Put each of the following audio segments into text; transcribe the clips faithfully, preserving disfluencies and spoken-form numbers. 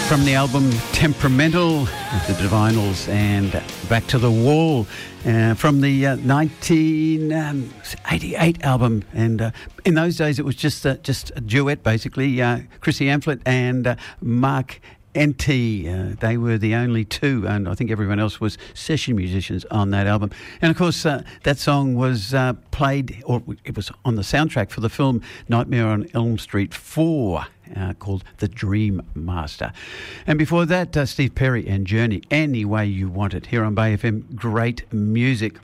From the album Temperamental, the Divinals, and Back to the Wall, uh, from the uh, nineteen eighty-eight album. And uh, in those days, it was just uh, just a duet, basically. Uh, Chrissy Amphlett and uh, Mark N T. Uh, they were the only two, and I think everyone else was session musicians on that album. And of course, uh, that song was uh, played, or it was on the soundtrack for the film Nightmare on Elm Street four. Uh, called The Dream Master. And before that, uh, Steve Perry and Journey, Any Way You Want It, here on Bay F M. Great music.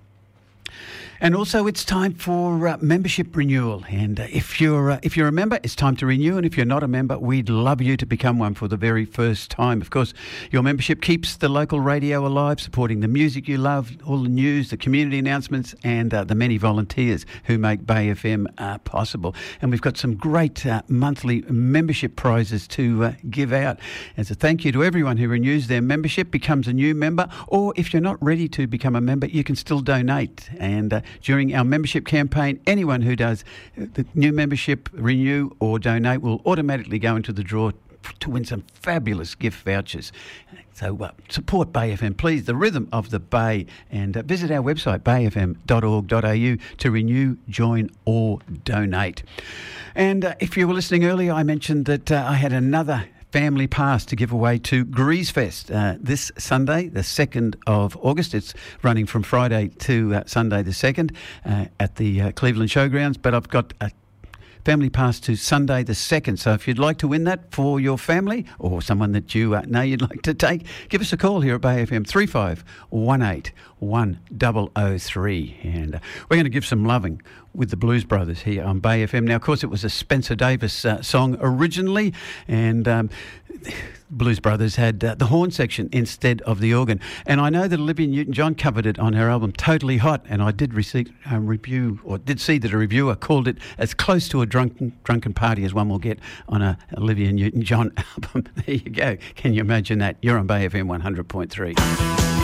And also, it's time for uh, membership renewal. And uh, if you're uh, if you're a member, it's time to renew. And if you're not a member, we'd love you to become one for the very first time. Of course, your membership keeps the local radio alive, supporting the music you love, all the news, the community announcements, and uh, the many volunteers who make Bay F M uh, possible. And we've got some great uh, monthly membership prizes to uh, give out. As a thank you to everyone who renews their membership, becomes a new member, or if you're not ready to become a member, you can still donate. And uh, during our membership campaign, anyone who does the new membership, renew or donate will automatically go into the draw to win some fabulous gift vouchers. So uh, support Bay F M, please, the rhythm of the Bay, and uh, visit our website, bay f m dot org dot a u, to renew, join or donate. And uh, if you were listening earlier, I mentioned that uh, I had another family pass to give away to Greasefest uh, this Sunday, the second of August. It's running from Friday to uh, Sunday the second uh, at the uh, Cleveland Showgrounds, but I've got a family pass to Sunday the second. So if you'd like to win that for your family or someone that you uh, know you'd like to take, give us a call here at Bay F M, three five one eight one zero zero three. And uh, we're going to give some loving with the Blues Brothers here on Bay F M. Now, of course, it was a Spencer Davis uh, song originally, and um, Blues Brothers had uh, the horn section instead of the organ. And I know that Olivia Newton-John covered it on her album Totally Hot, and I did receive a review, or did see that a reviewer called it as close to a drunken drunken party as one will get on a Olivia Newton-John album. There you go. Can you imagine that? You're on Bay F M one hundred point three.